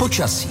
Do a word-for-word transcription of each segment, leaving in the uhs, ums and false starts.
Počasí.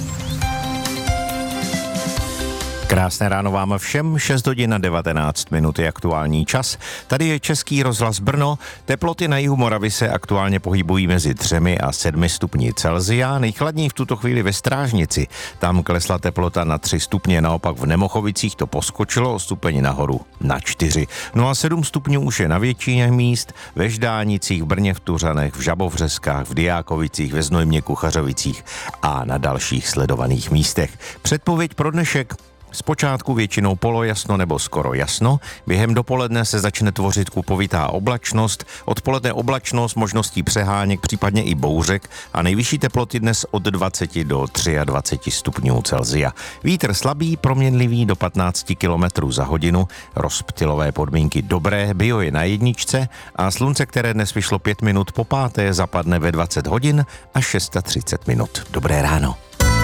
Krásné ráno vám všem, šest hodin a devatenáct minut je aktuální čas. Tady je Český rozhlas Brno. Teploty na jihu Moravy se aktuálně pohybují mezi třemi a sedmi stupni Celsia. Nejchladněji v tuto chvíli ve Strážnici. Tam klesla teplota na tři stupně, naopak v Nemochovicích to poskočilo o stupeň nahoru na čtyři. No a sedm stupňů už je na většině míst, ve Ždánicích, v Brně, v Tuřanech, v Žabovřeskách, v Diákovicích, ve Znojmě, Kuchařovicích a na dalších sledovaných místech. Předpověď pro dnešek. Zpočátku většinou polojasno nebo skoro jasno, během dopoledne se začne tvořit kupovitá oblačnost, odpoledne oblačnost, možností přeháněk, případně i bouřek a nejvyšší teploty dnes od dvacet do dvacet tři stupňů Celsia. Vítr slabý, proměnlivý do patnáct kilometrů za hodinu, rozptylové podmínky dobré, bio je na jedničce a slunce, které dnes vyšlo pět minut po páté, zapadne ve dvacet hodin a třicet šest minut. Dobré ráno.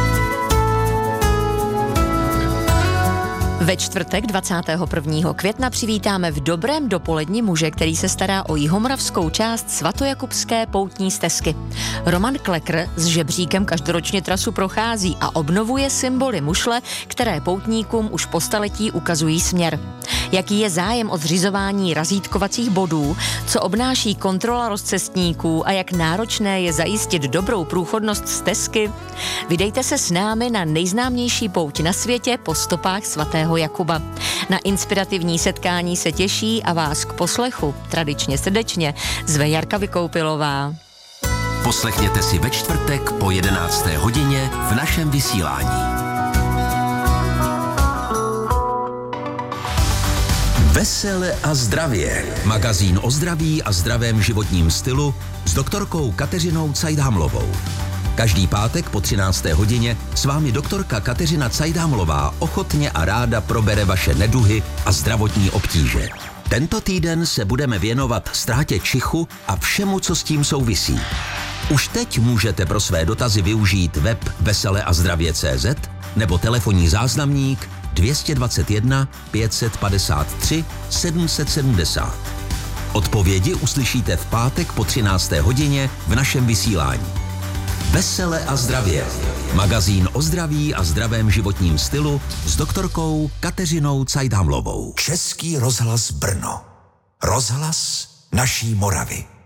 Ve čtvrtek dvacátého prvního května přivítáme v dobrém dopoledni muže, který se stará o jihomoravskou část svatojakubské poutní stezky. Roman Klekr s žebříkem každoročně trasu prochází a obnovuje symboly mušle, které poutníkům už po staletí ukazují směr. Jaký je zájem o zřizování razítkovacích bodů, co obnáší kontrola rozcestníků a jak náročné je zajistit dobrou průchodnost stezky? Vydejte se s námi na nejznámější pouť na světě po stopách svatého Jakuba. Na inspirativní setkání se těší a vás k poslechu tradičně srdečně zve Jarka Vykoupilová. Poslechněte si ve čtvrtek po jedenácté hodině v našem vysílání. Vesele a zdravě. Magazín o zdraví a zdravém životním stylu s doktorkou Kateřinou Cajdhamlovou. Každý pátek po třinácté hodině s vámi doktorka Kateřina Cajdhamlová ochotně a ráda probere vaše neduhy a zdravotní obtíže. Tento týden se budeme věnovat ztrátě čichu a všemu, co s tím souvisí. Už teď můžete pro své dotazy využít web vesele a zdravě tečka cé zet nebo telefonní záznamník dvě stě dvacet jedna pět set padesát tři sedm set sedmdesát. Odpovědi uslyšíte v pátek po třinácté hodině v našem vysílání. Vesele a zdravě. Magazín o zdraví a zdravém životním stylu s doktorkou Kateřinou Cajdhamlovou. Český rozhlas Brno. Rozhlas naší Moravy.